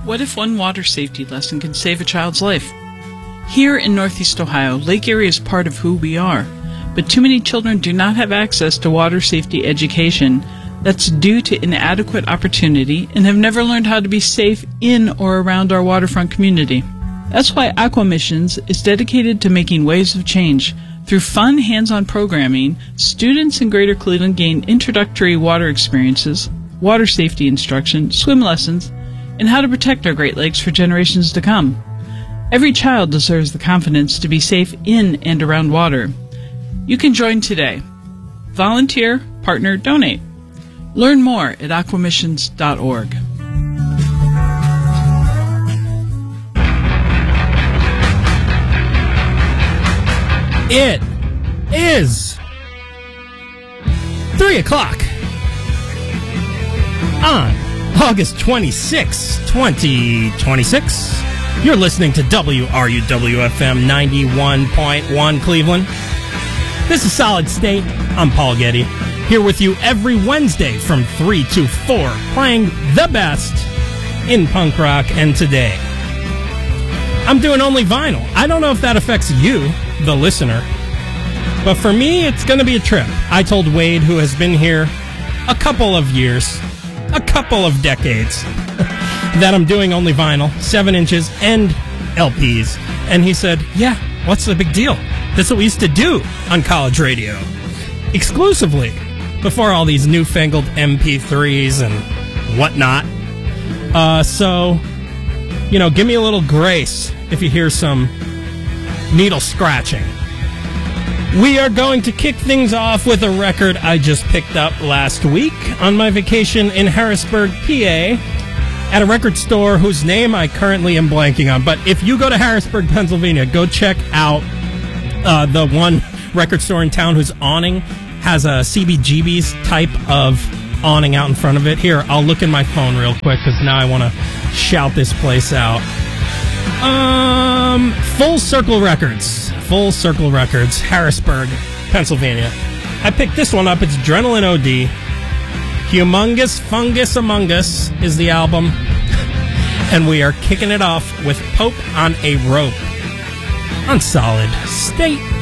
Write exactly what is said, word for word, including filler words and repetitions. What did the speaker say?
What if one water safety lesson can save a child's life? Here in Northeast Ohio, Lake Erie is part of who we are, but too many children do not have access to water safety education that's due to inadequate opportunity and have never learned how to be safe in or around our waterfront community. That's why Aqua Missions is dedicated to making waves of change. Through fun, hands-on programming, students in Greater Cleveland gain introductory water experiences, water safety instruction, swim lessons, and how to protect our Great Lakes for generations to come. Every child deserves the confidence to be safe in and around water. You can join today. Volunteer, partner, donate. Learn more at aqua missions dot org. It is three o'clock on August twenty-sixth, twenty twenty-six. You're listening to W R U W F M ninety-one point one Cleveland. This is Solid State. I'm Paul Getty, here with you every Wednesday from three to four, playing the best in punk rock. And today, I'm doing only vinyl. I don't know if that affects you, the listener, but for me, it's going to be a trip. I told Wade, who has been here a couple of years, a couple of decades, that I'm doing only vinyl, seven inches, and L Ps. And he said, yeah, what's the big deal? That's what we used to do on college radio. Exclusively. Before all these newfangled M P threes and whatnot. Uh, so, you know, give me a little grace if you hear some needle scratching. We are going to kick things off with a record I just picked up last week on my vacation in Harrisburg, P A, at a record store whose name I currently am blanking on. But if you go to Harrisburg, Pennsylvania, go check out uh, the one record store in town whose awning has a C B G B's type of awning out in front of it. Here, I'll look in my phone real quick because now I want to shout this place out. Um, Full Circle Records. Full Circle Records, Harrisburg, Pennsylvania. I picked this one up. It's Adrenaline O D. Humongous Fungus Among Us is the album. And we are kicking it off with Pope on a Rope on Solid State.